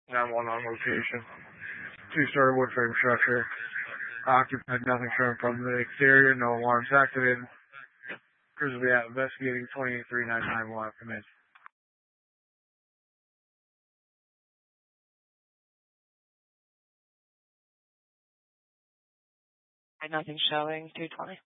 911 on location. Two-story wood frame structure. Occupied, nothing shown from the exterior, no alarms activated. Cruise will be out investigating 28399 will have come in. Nothing showing 220.